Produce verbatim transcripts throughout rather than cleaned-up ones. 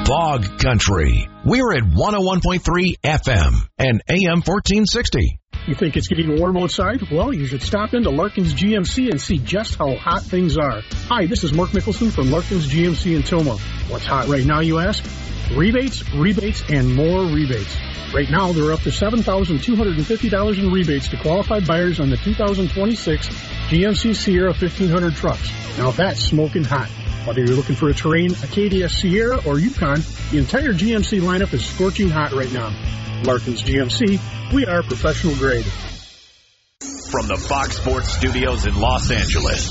Fog Country. We're at one oh one point three F M and A M fourteen sixty. You think it's getting warm outside? Well, you should stop into Larkin's G M C and see just how hot things are. Hi, this is Mark Mickelson from Larkin's G M C in Toma. What's hot right now, you ask? Rebates, rebates, and more rebates. Right now, there are up to seven thousand two hundred fifty dollars in rebates to qualified buyers on the two thousand twenty-six G M C Sierra fifteen hundred trucks. Now that's smoking hot. Whether you're looking for a Terrain, Acadia, Sierra, or Yukon, the entire G M C lineup is scorching hot right now. Larkin's G M C, we are professional grade. From the Fox Sports Studios in Los Angeles,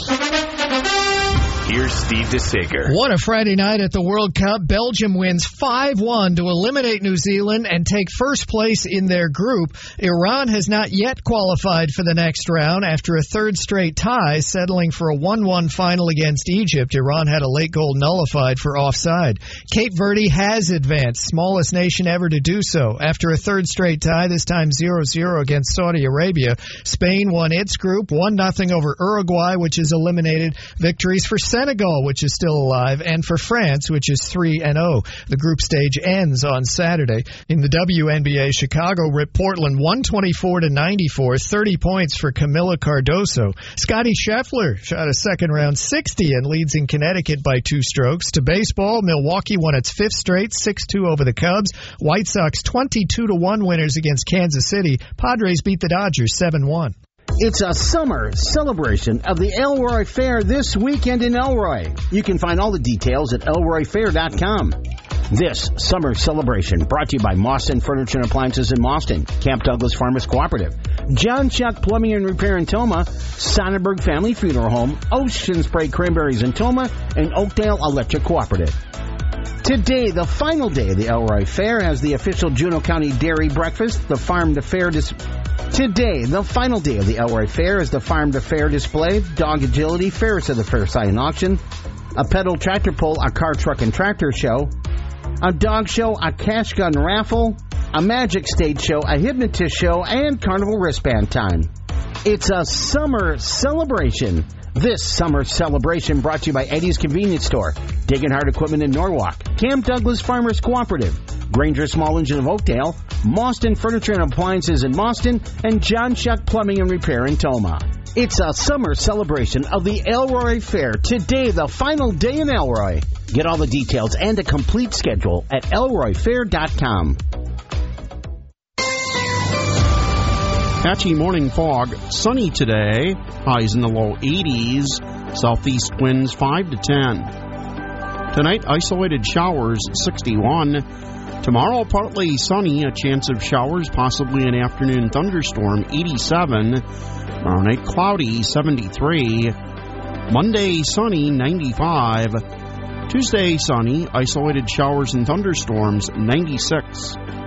here's Steve DeSager. What a Friday night at the World Cup. Belgium wins five one to eliminate New Zealand and take first place in their group. Iran has not yet qualified for the next round after a third straight tie, settling for a one one final against Egypt. Iran had a late goal nullified for offside. Cape Verde has advanced, smallest nation ever to do so. After a third straight tie, this time zero zero against Saudi Arabia, Spain won its group one nothing over Uruguay, which is eliminated. Victories for Senegal, which is still alive, and for France, which is three and oh. The group stage ends on Saturday. In the W N B A, Chicago ripped Portland one twenty-four to ninety-four, thirty points for Camila Cardoso. Scottie Scheffler shot a second-round sixty and leads in Connecticut by two strokes. To baseball, Milwaukee won its fifth straight, six two over the Cubs. White Sox twenty-two to one winners against Kansas City. Padres beat the Dodgers seven one. It's a summer celebration of the Elroy Fair this weekend in Elroy. You can find all the details at elroy fair dot com. This summer celebration brought to you by Mauston Furniture and Appliances in Mauston, Camp Douglas Farmers Cooperative, John Chuck Plumbing and Repair in Toma, Sonnenberg Family Funeral Home, Ocean Spray Cranberries in Toma, and Oakdale Electric Cooperative. Today, the final day of the Elroy Fair, has the official Juneau County Dairy Breakfast, the Farm to Fair dis- Today, the final day of the Elroy Fair, is the Farm to Fair display, Dog Agility, Ferris of the Fair Silent Auction, a pedal tractor pull, a car, truck, and tractor show, a dog show, a cash gun raffle, a magic stage show, a hypnotist show, and carnival wristband time. It's a summer celebration. This summer celebration brought to you by Eddie's Convenience Store, Diggin' Hard Equipment in Norwalk, Camp Douglas Farmers Cooperative, Granger Small Engine of Oakdale, Mauston Furniture and Appliances in Mauston, and John Chuck Plumbing and Repair in Toma. It's a summer celebration of the Elroy Fair. Today, the final day in Elroy. Get all the details and a complete schedule at elroy fair dot com. Patchy morning fog, sunny today, highs in the low eighties, southeast winds five to ten. Tonight, isolated showers, sixty-one. Tomorrow, partly sunny, a chance of showers, possibly an afternoon thunderstorm, eighty-seven. Tomorrow night, cloudy, seventy-three. Monday, sunny, ninety-five. Tuesday, sunny, isolated showers and thunderstorms, ninety-six.